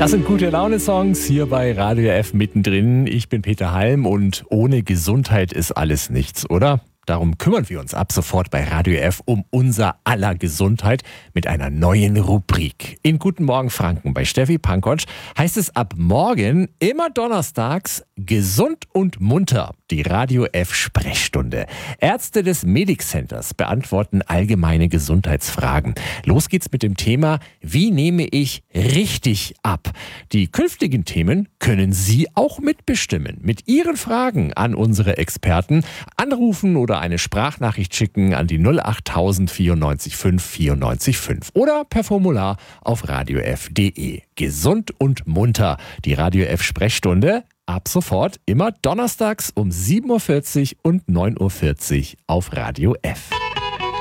Das sind gute Laune-Songs hier bei Radio F mittendrin. Ich bin Peter Halm und ohne Gesundheit ist alles nichts, oder? Darum kümmern wir uns ab sofort bei Radio F um unser aller Gesundheit mit einer neuen Rubrik. In Guten Morgen Franken bei Steffi Pankotsch heißt es ab morgen immer donnerstags gesund und munter. Die Radio F Sprechstunde. Ärzte des Medic Centers beantworten allgemeine Gesundheitsfragen. Los geht's mit dem Thema: Wie nehme ich richtig ab? Die künftigen Themen können Sie auch mitbestimmen. Mit Ihren Fragen an unsere Experten anrufen oder eine Sprachnachricht schicken an die 08000 94 5 94 5 oder per Formular auf radiof.de. Gesund und munter. Die Radio F Sprechstunde ab sofort immer donnerstags um 7.40 Uhr und 9.40 Uhr auf Radio F.